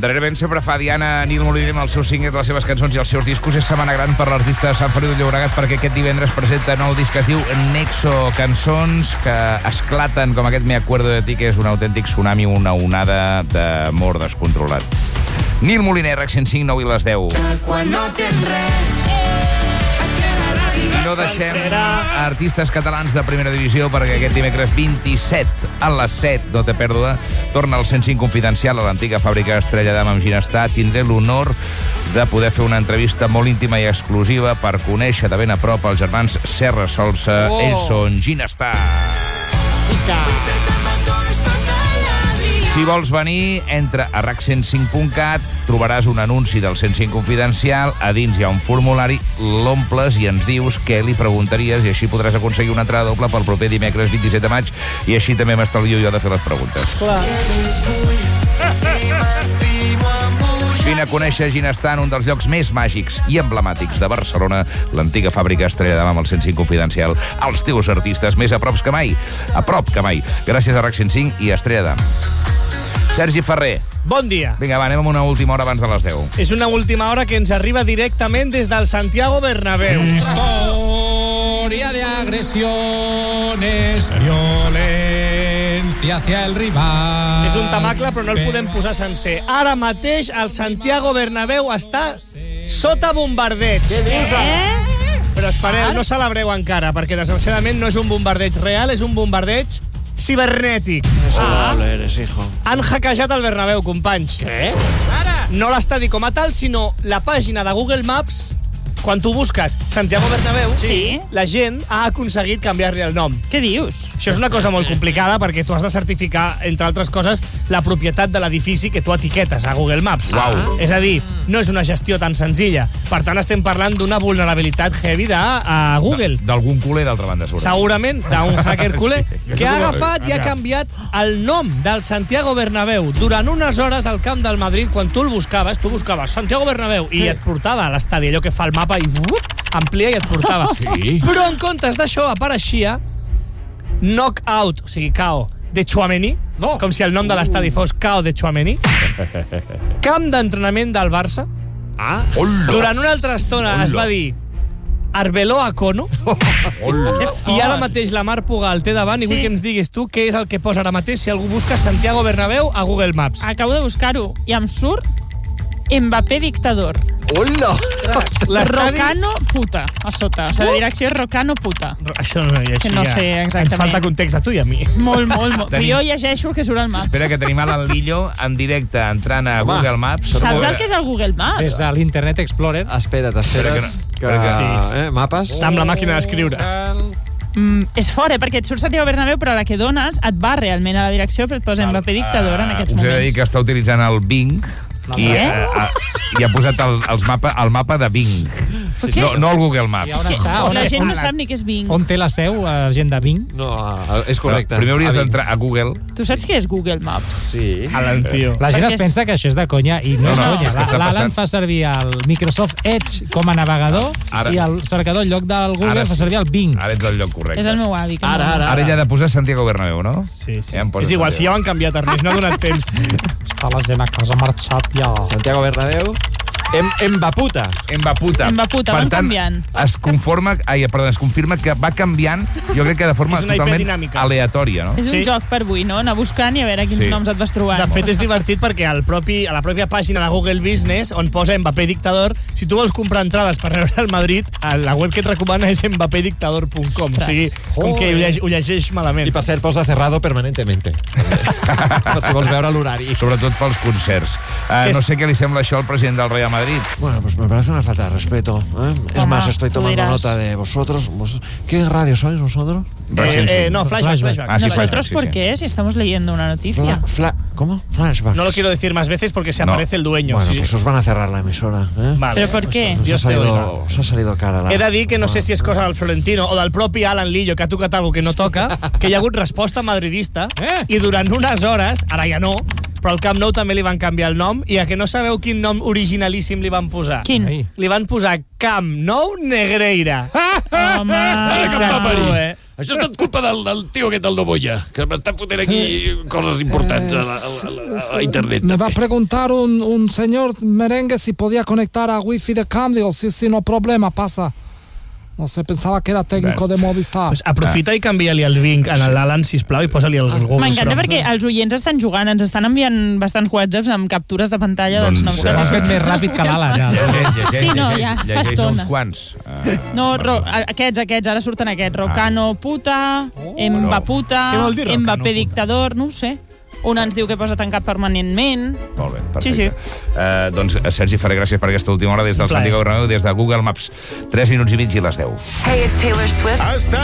Darrerament sempre fa Diana Nil Moliner amb els seus singles, les seves cançons i els seus discos. És setmana gran per l'artista de Sant Feliu de Llobregat perquè aquest divendres presenta nou disc que es diu Nexo, cançons que esclaten com aquest Me Acuerdo de Ti, que és un autèntic tsunami, una onada d'amor descontrolat. Nil Moliner, RAC 105, 9 i les 10. Quan no tens res. No deixem artistes catalans de primera divisió perquè aquest dimecres 27 a les 7, no té pèrdua, torna al 105 Confidencial a l'antiga fàbrica Estrella d'Am amb Ginestar. Tindré l'honor de poder fer una entrevista molt íntima i exclusiva per conèixer de ben a prop els germans Serra Solsa. Ells són Ginestar. Si vols venir, entra a rac105.cat, trobaràs un anunci del 105 Confidencial, a dins hi ha un formulari, l'omples i ens dius què li preguntaries i així podràs aconseguir una entrada doble pel proper dimecres 27 de maig i així també m'estalvio jo de fer les preguntes. Clar. Vine a conèixer Ginestar en un dels llocs més màgics i emblemàtics de Barcelona, l'antiga fàbrica Estrella d'Am amb el 105 Confidencial, els teus artistes més a prop que mai. Gràcies a RAC 105 i Estrella d'Am. Sergi Ferrer. Bon dia. Vinga, va, anem amb una última hora abans de les 10. És una última hora que ens arriba directament des del Santiago Bernabéu. Historia de agresiones, violencia hacia el rival. És un tamacle, però no el podem posar sencer. Ara mateix el Santiago Bernabéu està sota bombardeig. Què dius? Però espereu, no celebreu encara, perquè desgraciadament no és un bombardeig real, és un bombardeig cibernètic. Eres, hijo. Han hackejat el Bernabéu, companys. Què? No l'estadi com a tal, sinó la pàgina de Google Maps. Quan tu busques Santiago Bernabéu, Sí. la gent ha aconseguit canviar-li el nom. Què dius? Això és una cosa molt complicada perquè tu has de certificar, entre altres coses, la propietat de l'edifici que tu etiquetes a Google Maps. Uau. És a dir, no és una gestió tan senzilla. Per tant, estem parlant d'una vulnerabilitat heavy de Google. D'algun culer, d'altra banda, Segurament, d'un hacker culer, Sí. que ha agafat i ha canviat el nom del Santiago Bernabéu. Durant unes hores al camp del Madrid, quan tu buscaves Santiago Bernabéu i et portava a l'estadi, allò que fa el mapa i amplia i et portava. Sí. Però en comptes d'això apareixia Knockout, o sigui, KO, de Tchouaméni, com si el nom de l'estadi fos KO de Tchouaméni. Camp d'entrenament del Barça. Durant una altra estona es va dir Arbeloa Kono. I ara mateix la Mar Pugal té davant i vull que ens diguis tu què és el que posa ara mateix si algú busca Santiago Bernabéu a Google Maps. Acabo de buscar-ho i em surt Mbappé dictador. Hola! Rocano puta, a sota. O sigui, la direcció és Rocano puta. Això no hi Que no sé exactament. Ens falta context a tu i a mi. Molt. Però jo llegeixo el que surt al Maps. Espera, que tenim a l'Anlillo en directe entrant a Google Maps. Saps el que és el Google Maps? Des de l'Internet Explorer. Espera't. Mapes. Està amb la màquina d'escriure. És fora, perquè et surt Santiago Bernabéu, però a la que dones et va realment a la direcció, però et posa Mbappé dictador en aquests Us he de dir moments. que està utilitzant el Bing i ha posat el mapa de Bing. No el Google Maps. I on està? La gent no sap ni què és Bing. On té la seu, gent de Bing? No, és correcte. Primer hauries d'entrar a Google. Tu saps què és Google Maps? Sí. Tio. La gent Perquè es pensa que això és de conya i no és No, conya. és que està L'Alan passant. fa servir el Microsoft Edge com a navegador i el cercador en lloc del Google fa servir el Bing. Ara ets al lloc correcte. És el meu avi. que Ara. Ara ella ha de posar Santiago Bernabéu, no? Sí. Ja em posa És igual, Santiago. si ja ho han canviat, Ernest, no ha donat temps. Està la gent a casa marxat ja. Santiago Bernabéu. Embaputa. Embaputa. Embaputa, Per van tant, canviant. es confirma que va canviant, jo crec que de forma És una totalment hiperdinàmica. aleatòria, no? És un Sí. joc per avui, no? Anar buscant i a veure quins noms et vas trobant. De fet, és divertit perquè a la pròpia pàgina de Google Business, on posa Mbappé Dictador, si tu vols comprar entrades per veure el Madrid, la web que et recomana és mbappedictador.com. O sigui, com que ho llegeix malament. I per cert, posa cerrado permanentemente. Per si vols veure l'horari. Sobretot pels concerts. No sé què li sembla això al president del Real Madrid. Bueno, pues me parece una falta de respeto. Es Home, más, estoy tú tomando dirás. nota de vosotros. ¿Qué radio sois vosotros? No, flashback. Ah, sí, ¿Nosotros sí, por sí. qué? Si estamos leyendo una noticia. ¿Cómo? Flashback. No lo quiero decir más veces porque se aparece el dueño. Bueno, sí. pues os van a cerrar la emisora. Vale. ¿Pero por qué? Os Dios ha te oiga. salido cara la... He de dir que no sé si és cosa del Florentino o del propi Alan Lillo, que ha tocat alguna que no toca, que hi ha hagut resposta madridista i durant unes hores, ara ja no, però al Camp Nou també li van canviar el nom i a que no sabeu quin nom originalíssim li van posar? Quin? Ai. Li van posar Camp Nou Negreira. Home, Fixa't tu, Això és tot culpa del tio aquest del Novoya, que m'està fotent aquí coses importants a internet. Me va a preguntar un señor merengue si podía conectar a wifi de Camp. Digo, sí, no problema, pasa. No sé, pensava que era tècnico de Movistar. Pues aprofita i canvia-li el link a l'Alan, sisplau, i posa-li el Google. M'encanta perquè els oients estan jugant, ens estan enviant bastants whatsapps amb captures de pantalla dels noms. Has fet més ràpid que l'Alan, ja. Sí, no, ja, fa Llegeix estona. uns quants. No, aquests, ara surten aquests. Rocano puta, Emba puta, Què vol dir Rocano Mbappé puta? dictador, no ho sé. Un ens diu que posa tancat permanentment. Molt bé, perfecte. Sí. Doncs, Sergi Ferrer, gràcies per aquesta última hora des del plaer. Santiago Bernabéu, des de Google Maps. 3 minuts i mig i les 10. Hey, it's Taylor Swift. Hasta